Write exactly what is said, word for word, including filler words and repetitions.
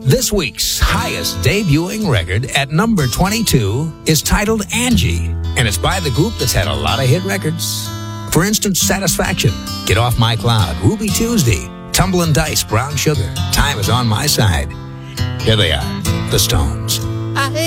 This week's highest debuting record at number twenty-two is titled Angie, and it's by the group that's had a lot of hit records. For instance, Satisfaction, Get Off My Cloud, Ruby Tuesday, Tumblin' Dice, Brown Sugar, Time Is On My Side. Here they are, the Stones. I